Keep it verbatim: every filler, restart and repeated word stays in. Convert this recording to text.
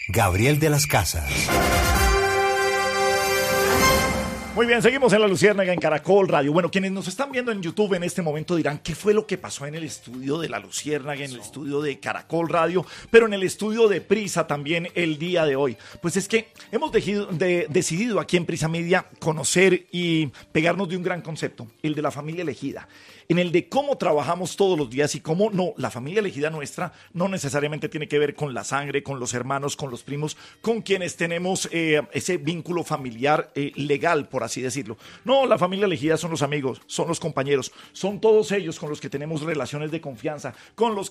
Gabriel de las Casas. Muy bien, seguimos en La Luciérnaga en Caracol Radio. Bueno, quienes nos están viendo en YouTube en este momento dirán qué fue lo que pasó en el estudio de La Luciérnaga, en el estudio de Caracol Radio, pero en el estudio de Prisa también el día de hoy. Pues es que hemos dejido, de, decidido aquí en Prisa Media conocer y pegarnos de un gran concepto, el de la familia elegida. En el de cómo trabajamos todos los días y cómo no, la familia elegida nuestra no necesariamente tiene que ver con la sangre, con los hermanos, con los primos, con quienes tenemos eh, ese vínculo familiar eh, legal, por así decirlo. No, la familia elegida son los amigos, son los compañeros, son todos ellos con los que tenemos relaciones de confianza, con los